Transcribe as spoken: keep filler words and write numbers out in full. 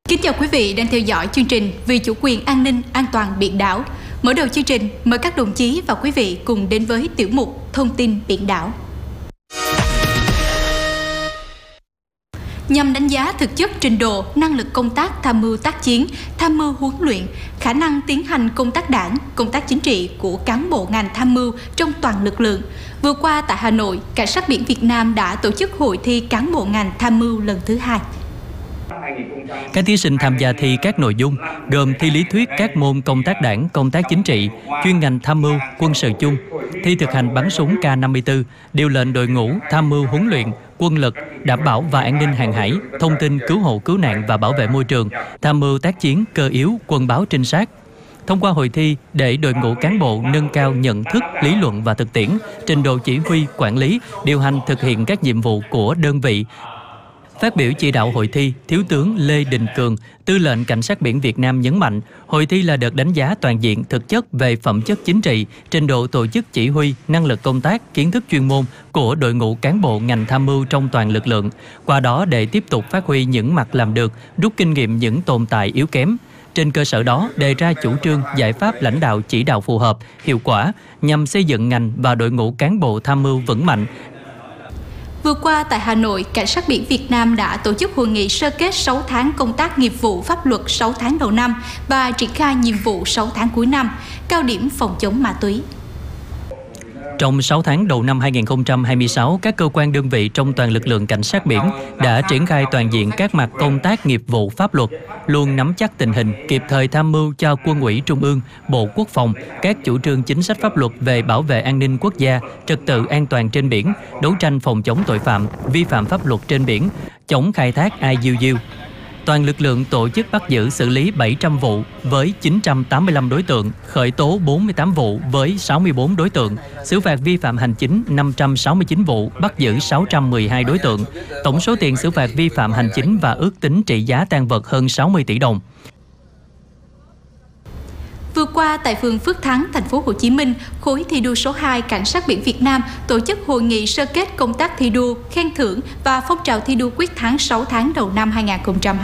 Kính chào quý vị đang theo dõi chương trình Vì chủ quyền an ninh an toàn biển đảo. Mở đầu chương trình, mời các đồng chí và quý vị cùng đến với tiểu mục Thông tin biển đảo. Nhằm đánh giá thực chất trình độ, năng lực công tác tham mưu tác chiến, tham mưu huấn luyện, khả năng tiến hành công tác đảng, công tác chính trị của cán bộ ngành tham mưu trong toàn lực lượng. Vừa qua tại Hà Nội, Cảnh sát biển Việt Nam đã tổ chức hội thi cán bộ ngành tham mưu lần thứ hai. Các thí sinh tham gia thi các nội dung gồm thi lý thuyết các môn công tác đảng, công tác chính trị, chuyên ngành tham mưu, quân sự chung, thi thực hành bắn súng K năm mươi tư, điều lệnh đội ngũ, tham mưu huấn luyện, quân lực, đảm bảo và an ninh hàng hải, thông tin cứu hộ cứu nạn và bảo vệ môi trường, tham mưu tác chiến cơ yếu, quân báo trinh sát. Thông qua hội thi để đội ngũ cán bộ nâng cao nhận thức, lý luận và thực tiễn, trình độ chỉ huy, quản lý, điều hành thực hiện các nhiệm vụ của đơn vị. Phát biểu chỉ đạo hội thi, Thiếu tướng Lê Đình Cường, Tư lệnh Cảnh sát biển Việt Nam nhấn mạnh, hội thi là đợt đánh giá toàn diện thực chất về phẩm chất chính trị, trình độ tổ chức chỉ huy, năng lực công tác, kiến thức chuyên môn của đội ngũ cán bộ ngành tham mưu trong toàn lực lượng. Qua đó để tiếp tục phát huy những mặt làm được, rút kinh nghiệm những tồn tại yếu kém. Trên cơ sở đó, đề ra chủ trương, giải pháp lãnh đạo chỉ đạo phù hợp, hiệu quả nhằm xây dựng ngành và đội ngũ cán bộ tham mưu vững mạnh. Vừa qua tại Hà Nội, Cảnh sát biển Việt Nam đã tổ chức hội nghị sơ kết sáu tháng công tác nghiệp vụ pháp luật sáu tháng đầu năm và triển khai nhiệm vụ sáu tháng cuối năm, cao điểm phòng chống ma túy. Trong sáu tháng đầu năm hai nghìn không trăm hai mươi sáu, các cơ quan đơn vị trong toàn lực lượng cảnh sát biển đã triển khai toàn diện các mặt công tác nghiệp vụ pháp luật, luôn nắm chắc tình hình, kịp thời tham mưu cho Quân ủy Trung ương, Bộ Quốc phòng các chủ trương chính sách pháp luật về bảo vệ an ninh quốc gia, trật tự an toàn trên biển, đấu tranh phòng chống tội phạm, vi phạm pháp luật trên biển, chống khai thác I U U. Toàn lực lượng tổ chức bắt giữ xử lý bảy trăm vụ với chín trăm tám mươi lăm đối tượng, khởi tố bốn mươi tám vụ với sáu mươi bốn đối tượng, xử phạt vi phạm hành chính năm trăm sáu mươi chín vụ, bắt giữ sáu trăm mười hai đối tượng. Tổng số tiền xử phạt vi phạm hành chính và ước tính trị giá tang vật hơn sáu mươi tỷ đồng. Vừa qua tại phường Phước Thắng, thành phố Hồ Chí Minh, khối thi đua số hai Cảnh sát biển Việt Nam tổ chức hội nghị sơ kết công tác thi đua, khen thưởng và phong trào thi đua quyết thắng sáu tháng đầu năm hai nghìn không trăm hai mươi